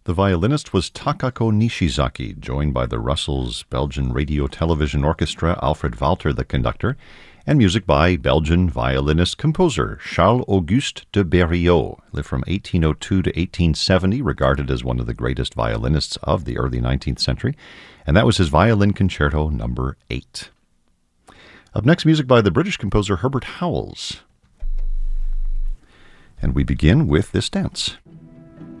The violinist was Takako Nishizaki, joined by the Brussels Belgian Radio Television Orchestra, Alfred Walter the conductor, and music by Belgian violinist-composer Charles-Auguste de Berriot, lived from 1802 to 1870, regarded as one of the greatest violinists of the early 19th century, and that was his Violin Concerto No. 8. Up next, music by the British composer Herbert Howells. And we begin with this dance.